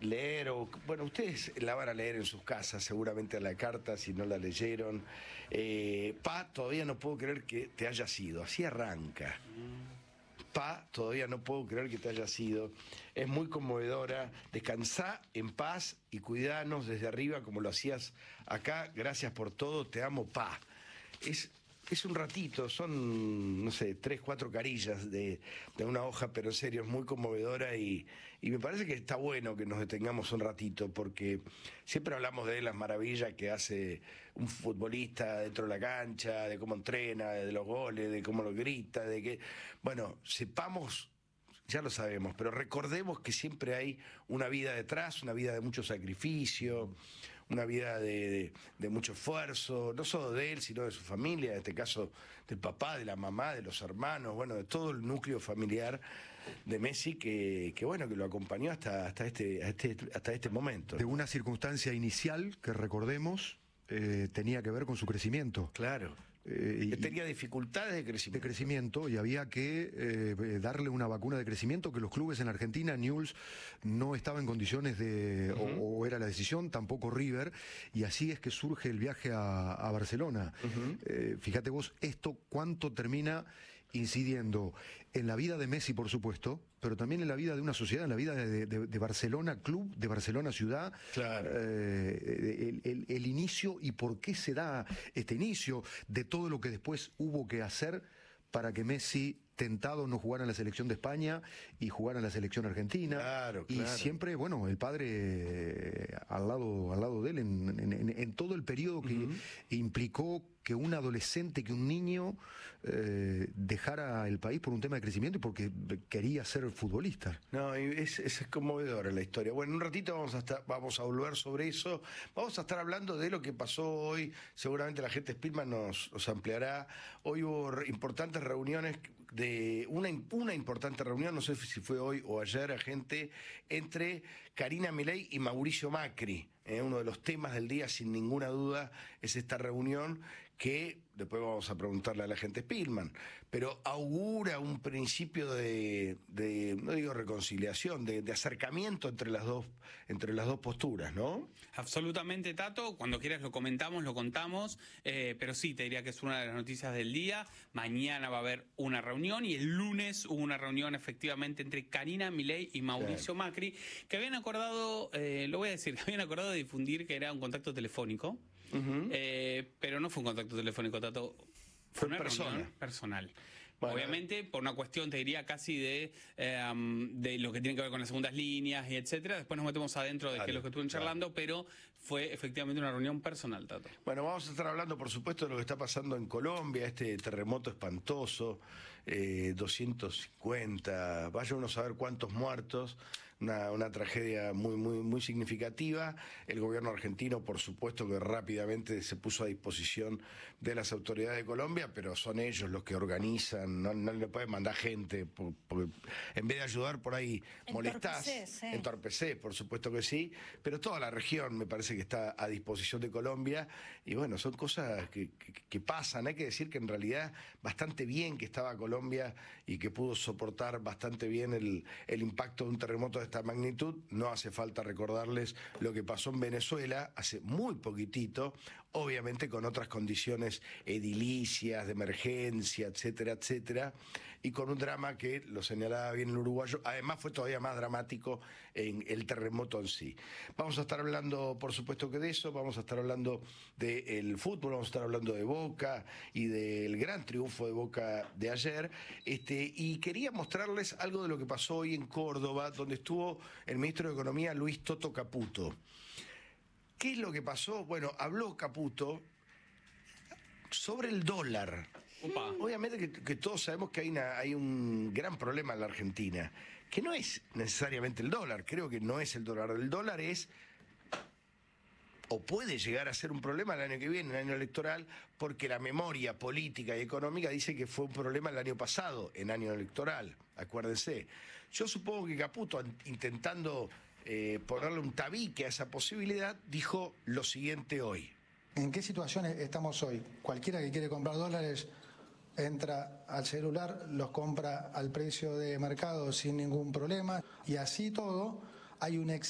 leer, bueno, ustedes la van a leer en sus casas, seguramente la carta, si no la leyeron. Todavía no puedo creer que te hayas ido. Así arranca. Todavía no puedo creer que te hayas ido. Es muy conmovedora. Descansá en paz y cuidanos desde arriba como lo hacías acá. Gracias por todo. Te amo, Es un ratito, son, no sé, 3, 4 carillas de una hoja, pero en serio, es muy conmovedora y me parece que está bueno que nos detengamos un ratito, porque siempre hablamos de las maravillas que hace un futbolista dentro de la cancha, de cómo entrena, de los goles, de cómo lo grita, de que, bueno, sepamos. Ya lo sabemos, pero recordemos que siempre hay una vida detrás, una vida de mucho sacrificio, una vida de mucho esfuerzo, no solo de él, sino de su familia, en este caso del papá, de la mamá, de los hermanos, bueno, de todo el núcleo familiar de Messi que bueno, que lo acompañó hasta este momento. De una circunstancia inicial que recordemos tenía que ver con su crecimiento. Claro. Tenía dificultades de crecimiento. De crecimiento, y había que darle una vacuna de crecimiento que los clubes en Argentina, Newell's, no estaba en condiciones de, o era la decisión, tampoco River, y así es que surge el viaje a Barcelona. Fíjate vos, esto cuánto termina incidiendo en la vida de Messi, por supuesto, pero también en la vida de una sociedad, en la vida de Barcelona Club, de Barcelona Ciudad. Claro. El inicio y por qué se da este inicio, de todo lo que después hubo que hacer para que Messi, tentado, no jugara en la selección de España y jugara en la selección argentina. Claro. Y siempre, bueno, el padre al lado de él en todo el periodo que implicó que un adolescente, que un niño dejara el país por un tema de crecimiento y porque quería ser futbolista. No, es conmovedora la historia. Bueno, en un ratito vamos a volver sobre eso. Vamos a estar hablando de lo que pasó hoy. Seguramente la gente de Spielman nos ampliará. Hoy hubo importantes reuniones, una importante reunión, no sé si fue hoy o ayer, gente, entre Karina Milei y Mauricio Macri. Uno de los temas del día, sin ninguna duda, es esta reunión que después vamos a preguntarle a la gente Spielman, pero augura un principio de no digo reconciliación, de acercamiento entre las dos posturas, ¿no? Absolutamente, Tato. Cuando quieras lo comentamos, lo contamos, pero sí, te diría que es una de las noticias del día. Mañana va a haber una reunión y el lunes hubo una reunión efectivamente entre Karina Milei y Mauricio Macri, que habían acordado, lo voy a decir, habían acordado de difundir que era un contacto telefónico, pero no fue un contacto telefónico, Tato, fue una reunión personal. Bueno, obviamente, por una cuestión, te diría, casi de lo que tiene que ver con las segundas líneas y etcétera. Después nos metemos adentro de qué es lo que estuvieron charlando, pero fue efectivamente una reunión personal, Tato. Bueno, vamos a estar hablando, por supuesto, de lo que está pasando en Colombia, este terremoto espantoso, 250, vaya uno a saber cuántos muertos, una tragedia muy significativa. El gobierno argentino, por supuesto, que rápidamente se puso a disposición de las autoridades de Colombia, pero son ellos los que organizan. No le pueden mandar gente, porque en vez de ayudar por ahí molestás, entorpecés, por supuesto que sí, pero toda la región me parece que está a disposición de Colombia, y bueno, son cosas que pasan. Hay que decir que en realidad bastante bien que estaba Colombia y que pudo soportar bastante bien el impacto de un terremoto de esta magnitud. No hace falta recordarles lo que pasó en Venezuela hace muy poquitito, obviamente con otras condiciones edilicias, de emergencia, etcétera, etcétera, y con un drama que lo señalaba bien el uruguayo. Además fue todavía más dramático en el terremoto en sí. Vamos a estar hablando, por supuesto que de eso, vamos a estar hablando del fútbol, vamos a estar hablando de Boca y del gran triunfo de Boca de ayer, y quería mostrarles algo de lo que pasó hoy en Córdoba, donde estuvo el ministro de Economía, Luis Toto Caputo. ¿Qué es lo que pasó? Bueno, habló Caputo sobre el dólar. Obviamente que todos sabemos que hay un gran problema en la Argentina, que no es necesariamente el dólar. Creo que no es el dólar. El dólar es, o puede llegar a ser un problema el año que viene, el año electoral, porque la memoria política y económica dice que fue un problema el año pasado, en año electoral, acuérdense. Yo supongo que Caputo, intentando ponerle un tabique a esa posibilidad, dijo lo siguiente hoy. ¿En qué situación estamos hoy? Cualquiera que quiere comprar dólares entra al celular, los compra al precio de mercado sin ningún problema, y así todo hay un